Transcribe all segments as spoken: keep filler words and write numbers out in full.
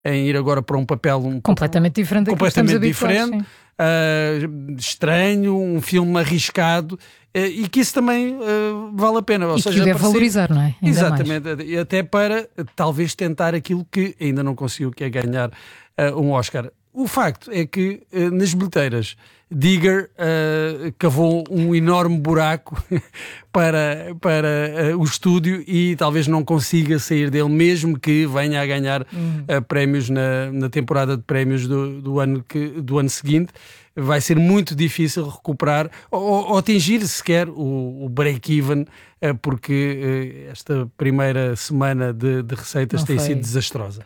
em ir agora para um papel um completamente diferente daquilo completamente que estamos diferente, uh, estranho, um filme arriscado, uh, e que isso também uh, vale a pena. Ou e seja, que deve aparecer... valorizar, não é? Ainda Exatamente, mais. e até para talvez tentar aquilo que ainda não conseguiu, que é ganhar uh, um Oscar. O facto é que uh, nas bilheteiras Digger uh, cavou um enorme buraco para, para uh, o estúdio e talvez não consiga sair dele, mesmo que venha a ganhar Uhum. uh, prémios na, na temporada de prémios do, do, ano que, do ano seguinte. Vai ser muito difícil recuperar ou, ou atingir sequer o, o break-even, uh, porque uh, esta primeira semana de, de receitas Não tem foi. sido desastrosa.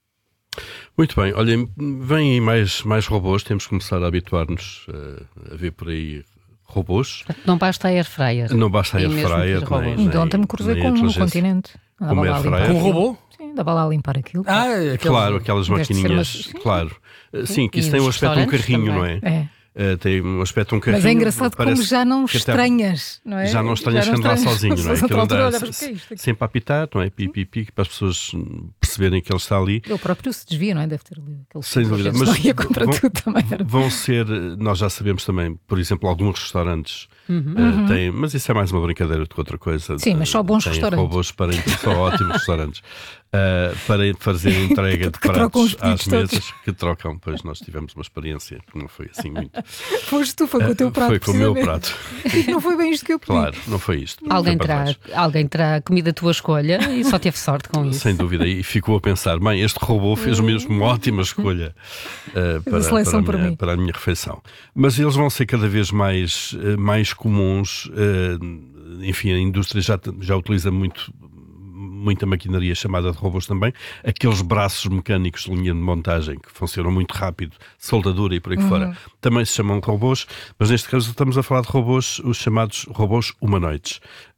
Muito bem, olhem, vêm aí mais, mais robôs, temos que começar a habituar-nos uh, a ver por aí robôs. Não basta a air fryer. Não basta a E air mesmo fryer, ter robôs. nem, Ainda nem, ontem me cruzei nem com a um no inteligência. continente. Andava Como lá a air limpar fryer? Com um aquilo. robô? Sim, andava lá a limpar aquilo. Ah, aqueles... Claro, aquelas Em vez de ser uma- maquininhas, sim. claro. Uh, Sim, que isso E tem um nos aspecto de um restaurantes carrinho, não é? também. É. Uh, tem um aspecto de um carrinho. Mas é engraçado parece como já não que até- estranhas, não é? Já não estranhas que andar sozinho, não é? Aquilo Aquilo anda olha, mas o que é isto? sempre a apitar, não é? Pi, pi, pi, para as pessoas perceberem que ele está ali. Ele próprio se desvia, não é? Deve ter ali aquele Sem dúvida, mas mas ia contra vão- tudo também. Era. Vão ser, nós já sabemos também, por exemplo, alguns restaurantes Uhum. uh, têm, mas isso é mais uma brincadeira do que outra coisa. Sim, mas só bons têm restaurantes. robôs para só ótimos restaurantes uh, para fazer entrega de Que trocam os pratos às pedidos mesas que trocam. Pois nós tivemos uma experiência que não foi assim muito. Foste tu, foi com o teu Uh, prato. foi com o meu precisamente. prato. Não foi bem isto que eu pedi. Claro, não foi isto. Alguém Foi para terá, trás. alguém terá comido a tua escolha e só teve sorte com isso. Sem dúvida, e ficou a pensar, bem, este robô fez mesmo uma ótima escolha uh, para, seleção para, a por minha, mim. para a minha refeição. Mas eles vão ser cada vez mais, uh, mais comuns. uh, enfim, a indústria já, já utiliza muito muita maquinaria chamada de robôs também, aqueles braços mecânicos de linha de montagem que funcionam muito rápido, soldadura e por aí Uhum. fora, também se chamam robôs, mas neste caso estamos a falar de robôs, os chamados robôs humanoides,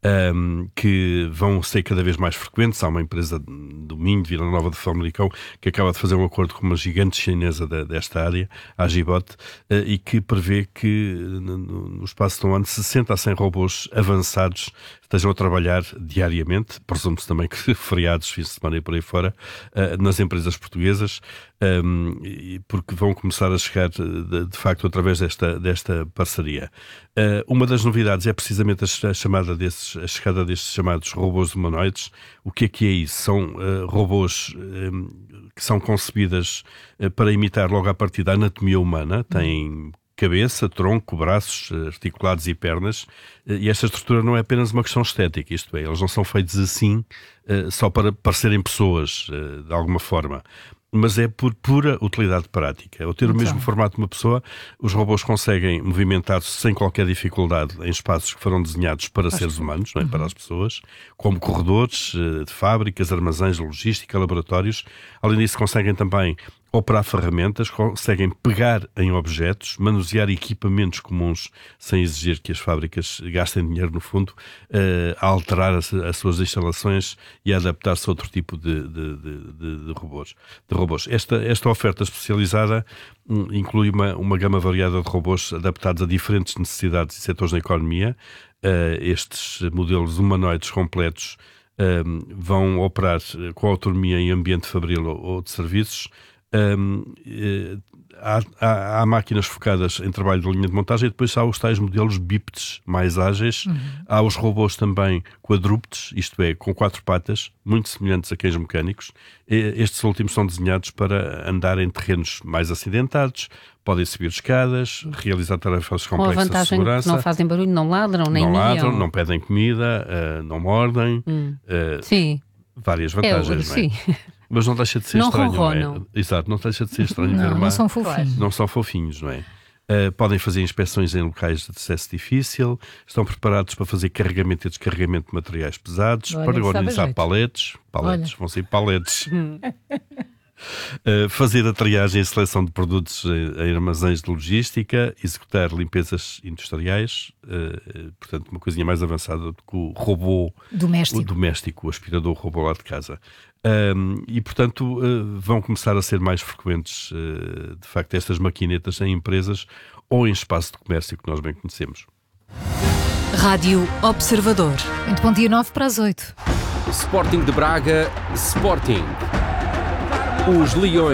um, que vão ser cada vez mais frequentes. Há uma empresa do Minho, de Vila Nova de Famalicão, que acaba de fazer um acordo com uma gigante chinesa da, desta área, a Agibot, uh, e que prevê que no, no espaço de um ano sessenta a cem robôs avançados estejam a trabalhar diariamente, presume-se também que feriados, fins de semana e por aí fora, uh, nas empresas portuguesas, um, e porque vão começar a chegar de, de facto através desta, desta parceria. Uh, uma das novidades é precisamente a, a chamada desses, a chegada destes chamados robôs humanoides. O que é que é isso? São uh, robôs um, que são concebidas uh, para imitar logo à partida a anatomia humana, têm cabeça, tronco, braços articulados e pernas, e esta estrutura não é apenas uma questão estética, isto é, eles não são feitos assim uh, só para parecerem pessoas, uh, de alguma forma, mas é por pura utilidade prática. Ao ter o mesmo formato de uma pessoa, os robôs conseguem movimentar-se sem qualquer dificuldade em espaços que foram desenhados para Acho seres humanos, não é? Uhum. Para as pessoas, como corredores uh, de fábricas, armazéns de logística, laboratórios. Além disso, conseguem também operar ferramentas, conseguem pegar em objetos, manusear equipamentos comuns sem exigir que as fábricas gastem dinheiro, no fundo, uh, a alterar as, as suas instalações e a adaptar-se a outro tipo de, de, de, de, de robôs. De robôs. Esta, esta oferta especializada um, inclui uma, uma gama variada de robôs adaptados a diferentes necessidades e setores da economia. Uh, estes modelos humanoides completos um, vão operar com autonomia em ambiente fabril ou, ou de serviços. Um, há, há, há máquinas focadas em trabalho de linha de montagem e depois há os tais modelos bípedes mais ágeis. Uhum. Há os robôs também quadrúpedes, isto é, com quatro patas, muito semelhantes a cães mecânicos. E estes últimos são desenhados para andar em terrenos mais acidentados, podem subir escadas, realizar tarefas complexas com a vantagem de segurança. Que não fazem barulho, não ladram, nem Não miam. ladram, não pedem comida, uh, não mordem. Hum. Uh, sim. Várias vantagens, é, não é? Sim. Mas não deixa de ser não estranho, ronronam. não é? Exato, não deixa de ser estranho não, ver uma... Não são fofinhos. Não são fofinhos, não é? Uh, podem fazer inspeções em locais de acesso difícil, estão preparados para fazer carregamento e descarregamento de materiais pesados, Olha, para organizar jeito. paletes, paletes, Olha. vão ser paletes. Uh, fazer a triagem e seleção de produtos em, em armazéns de logística, executar limpezas industriais, uh, portanto uma coisinha mais avançada do que o robô doméstico, o, doméstico, o aspirador robô lá de casa. Um, e portanto uh, vão começar a ser mais frequentes uh, de facto estas maquinetas em empresas ou em espaço de comércio que nós bem conhecemos. Rádio Observador. Muito bom dia, nove para as oito. Sporting de Braga, Sporting. Os Leões